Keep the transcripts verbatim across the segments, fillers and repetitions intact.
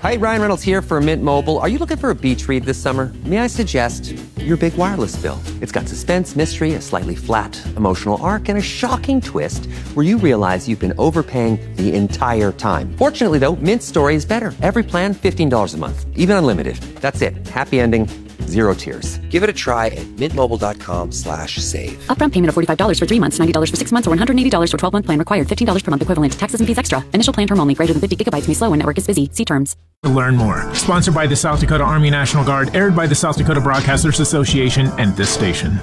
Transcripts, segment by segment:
Hi, Ryan Reynolds here for Mint Mobile. Are you looking for a beach read this summer? May I suggest your big wireless bill? It's got suspense, mystery, a slightly flat emotional arc, and a shocking twist where you realize you've been overpaying the entire time. Fortunately, though, Mint's story is better. Every plan, fifteen dollars a month, even unlimited. That's it. Happy ending, zero tears. Give it a try at mintmobile.com slash save. Upfront payment of forty-five dollars for three months, ninety dollars for six months, or one hundred eighty dollars for twelve-month plan required. fifteen dollars per month equivalent. Taxes and fees extra. Initial plan term only. Greater than fifty gigabytes may slow when network is busy. See terms. To learn more. Sponsored by the South Dakota Army National Guard, aired by the South Dakota Broadcasters Association and this station.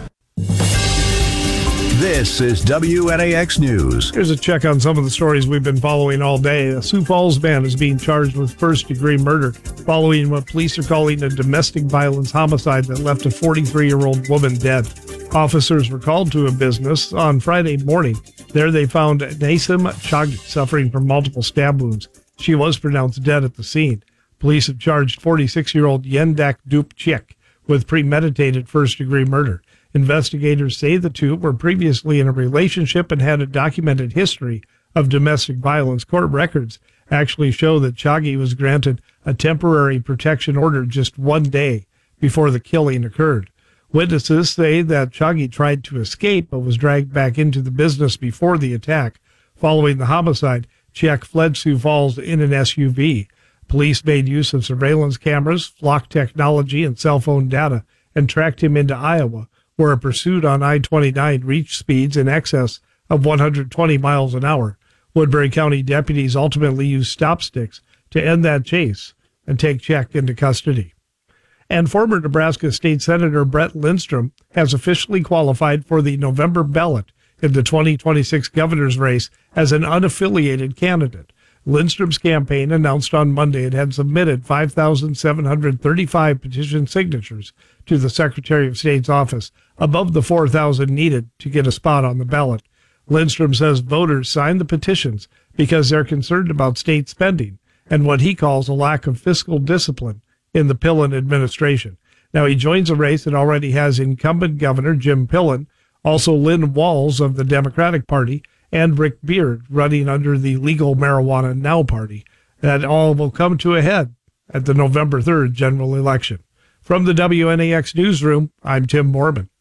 This is W N A X News. Here's a check on some of the stories we've been following all day. A Sioux Falls man is being charged with first-degree murder following what police are calling a domestic violence homicide that left a forty-three-year-old woman dead. Officers were called to a business on Friday morning. There they found Nasim Chaghi suffering from multiple stab wounds. She was pronounced dead at the scene. Police have charged forty-six-year-old Yendak Dupchik with premeditated first-degree murder. Investigators say the two were previously in a relationship and had a documented history of domestic violence. Court records actually show that Chaghi was granted a temporary protection order just one day before the killing occurred. Witnesses say that Chaghi tried to escape but was dragged back into the business before the attack. Following the homicide, Chiek fled Sioux Falls in an S U V. Police made use of surveillance cameras, flock technology, and cell phone data and tracked him into Iowa, where a pursuit on I twenty-nine reached speeds in excess of one hundred twenty miles an hour. Woodbury County deputies ultimately used stop sticks to end that chase and take Chiek into custody. And former Nebraska State Senator Brett Lindstrom has officially qualified for the November ballot in the twenty twenty-six governor's race as an unaffiliated candidate. Lindstrom's campaign announced on Monday it had submitted five thousand seven hundred thirty-five petition signatures to the Secretary of State's office, above the four thousand needed to get a spot on the ballot. Lindstrom says voters signed the petitions because they're concerned about state spending and what he calls a lack of fiscal discipline in the Pillen administration. Now, he joins a race that already has incumbent Governor Jim Pillen, also Lynn Walls of the Democratic Party, and Rick Beard running under the Legal Marijuana Now Party. That all will come to a head at the November third general election. From the W N A X newsroom, I'm Tim Mormon.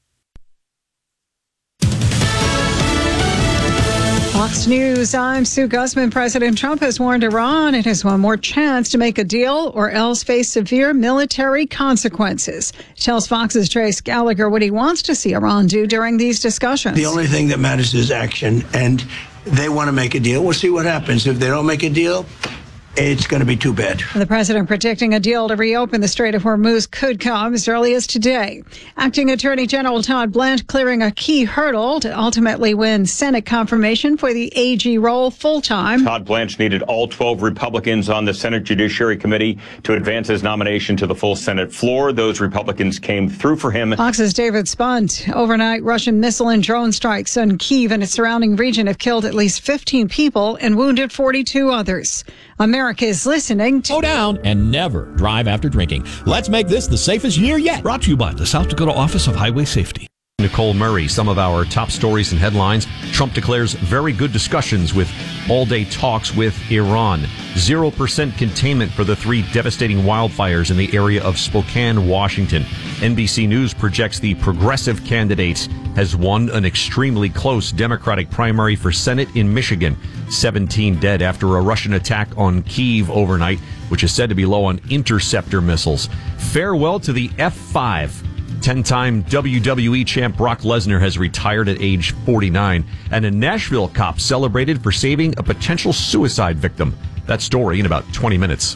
Fox News, I'm Sue Guzman. President Trump has warned Iran it has one more chance to make a deal or else face severe military consequences. Tells Fox's Trace Gallagher what he wants to see Iran do during these discussions. The only thing that matters is action, and they want to make a deal. We'll see what happens. If they don't make a deal, it's going to be too bad. The president predicting a deal to reopen the Strait of Hormuz could come as early as today. Acting Attorney General Todd Blanche clearing a key hurdle to ultimately win Senate confirmation for the A G role full-time. Todd Blanche needed all twelve Republicans on the Senate Judiciary Committee to advance his nomination to the full Senate floor. Those Republicans came through for him. Fox's David Spunt. Overnight Russian missile and drone strikes on Kyiv and its surrounding region have killed at least fifteen people and wounded forty-two others. America is listening to... Slow down and never drive after drinking. Let's make this the safest year yet. Brought to you by the South Dakota Office of Highway Safety. Nicole Murray, some of our top stories and headlines. Trump declares very good discussions with all-day talks with Iran. Zero percent containment for the three devastating wildfires in the area of Spokane, Washington. N B C News projects the progressive candidate has won an extremely close Democratic primary for Senate in Michigan. seventeen dead after a Russian attack on Kyiv overnight, which is said to be low on interceptor missiles. Farewell to the F five. Ten-time W W E champ Brock Lesnar has retired at age forty-nine, and a Nashville cop celebrated for saving a potential suicide victim. That story in about twenty minutes.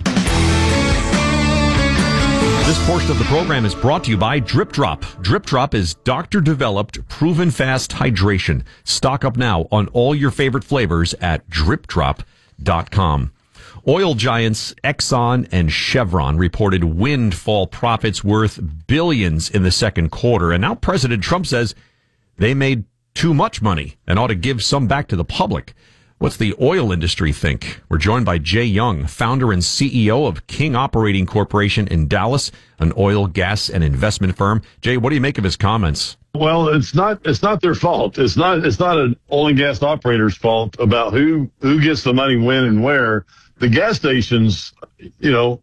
This portion of the program is brought to you by Drip Drop. Drip Drop is doctor-developed, proven-fast hydration. Stock up now on all your favorite flavors at drip drop dot com. Oil giants Exxon and Chevron reported windfall profits worth billions in the second quarter. And now President Trump says they made too much money and ought to give some back to the public. What's the oil industry think? We're joined by Jay Young, founder and C E O of King Operating Corporation in Dallas, an oil, gas, and investment firm. Jay, what do you make of his comments? Well, it's not it's not their fault. It's not it's not an oil and gas operator's fault about who who gets the money when and where. The gas stations, you know,